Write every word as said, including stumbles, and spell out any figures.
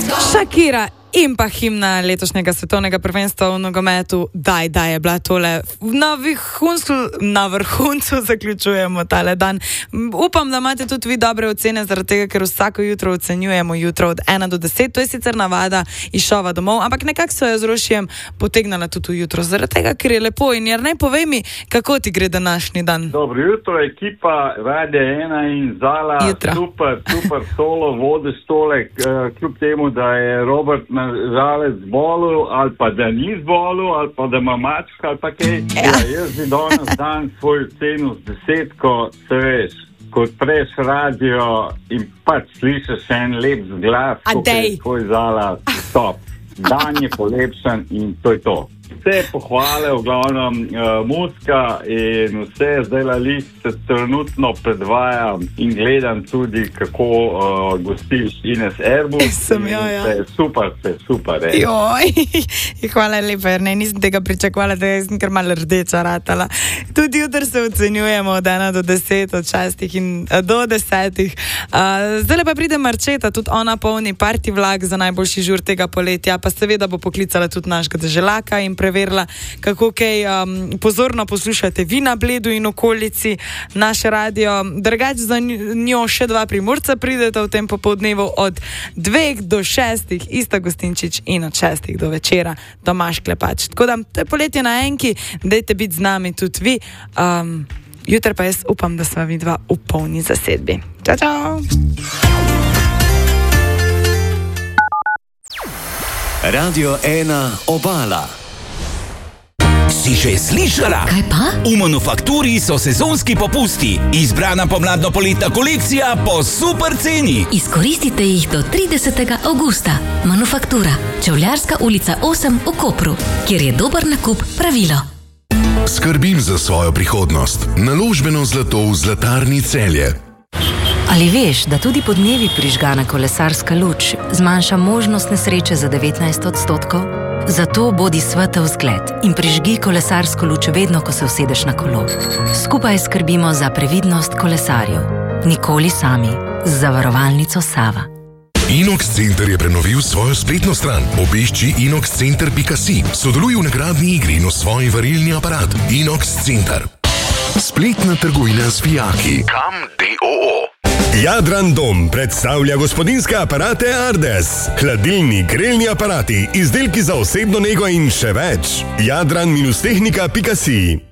Shakira in pa himna letošnjega svetovnega prvenstva v nogometu, daj, daj je bila tole. Na vrhuncu, na vrhuncu zaključujemo tale dan. Upam, da imate tudi vi dobre ocene, zaradi tega, ker vsako jutro ocenjujemo jutro od ena do deset. To je sicer navada iz šova domov, ampak nekako so jo z Rošijem potegnala tudi v jutro, zaradi tega, ker je lepo. In Jernej, povej mi, kako ti gre današnji dan? Dobro jutro, ekipa Radia ena in Zala. Jutra. Super, super solo, vodiš tole, kljub temu, da je Robert nažalost zbolel, ali pa da ni zbolel, ali pa da ima mačka, ali pa kaj. Ja. Ja, jaz bi danes dan svoj ocenu z desetko, se veš, kot preš radio in pač slišiš en lep glas, kot je tvoj Zala, stop. Dan je polepšan in to je to. Vse pohvale, v glavnem uh, muzika in vse zdaj la list se trenutno predvajam in gledam tudi, kako uh, gostiš Ines Erbus. Sem, jo, ja. Vse super, vse super. Je. Joj, hvala lepa, Jernej, nisem tega pričakovala, da sem kar malo rdeča ratala. Tudi jutr se ocenjujemo od ena do deset, od šestih in do desetih. Uh, zdaj pa pride Marčeta, tudi ona polni party vlak za najboljši žur tega poletja, pa seveda bo poklicala tudi našega deželaka in preverila, kako kaj um, pozorno poslušate vi na Bledu in okolici naše radio. Drugač za njo še dva Primorca prideta v tem popoldnevu od dveh do šestih, Ista Gostinčič in od šestih do večera Tomaž Klepač. Tako da, to je poletje na enki, dajte biti z nami tudi vi. Um, jutri pa jaz upam, da sva vidva v polni zasedbi. Čau, čau! Radio ena Obala. Si že slišala? Kaj pa? V Manufakturi so sezonski popusti. Izbrana pomladno-poletna kolekcija po super ceni. Izkoristite jih do tridesetega avgusta. Manufaktura, Čevljarska ulica osem v Kopru, kjer je dober nakup pravilo. Skrbim za svojo prihodnost. Naložbeno zlato v Zlatarni Celje. Ali veš, da tudi podnevi prižgana kolesarska luč zmanjša možnost nesreče za devetnajst odstotkov? Zato bodi svetel zgled in prižgi kolesarsko luč vedno, ko se usedeš na kolo. Skupaj skrbimo za previdnost kolesarjev. Nikoli sami. Z zavarovalnico Sava. Inox Center je prenovil svojo spletno stran. Obišči inox center pika si. Sodeluj v nagradni igri in osvoji varilni aparat. Inox Center. Spletna trgovina z fijaki. Kam D O O. Jadran Dom predstavlja gospodinjske aparate Ardes. Hladilni, grelni aparati, izdelki za osebno nego in še več. jadran tehnika pika si.